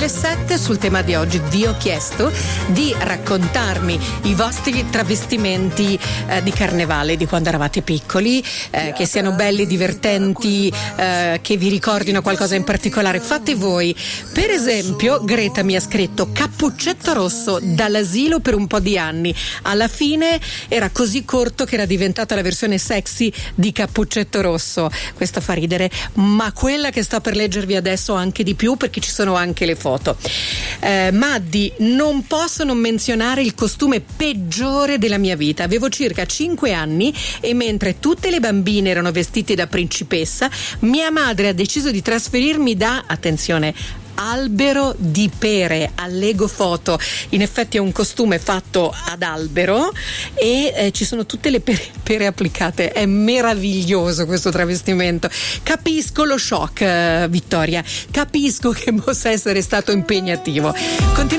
2007. Sul tema di oggi vi ho chiesto di raccontarmi i vostri travestimenti di carnevale, di quando eravate piccoli, che siano belli, divertenti, che vi ricordino qualcosa in particolare. Fate voi. Per esempio, Greta mi ha scritto: cappuccetto rosso dall'asilo per un po' di anni, alla fine era così corto che era diventata la versione sexy di Cappuccetto Rosso. Questo fa ridere, ma quella che sto per leggervi adesso anche di più, perché ci sono anche le foto. Maddi, non posso non menzionare il costume peggiore della mia vita. Avevo circa 5 anni e mentre tutte le bambine erano vestite da principessa, mia madre ha deciso di trasferirmi da, attenzione, albero di pere all'Ego Foto. In effetti è un costume fatto ad albero e ci sono tutte le pere applicate. È meraviglioso questo travestimento. Capisco lo shock, Vittoria, capisco che possa essere stato impegnativo.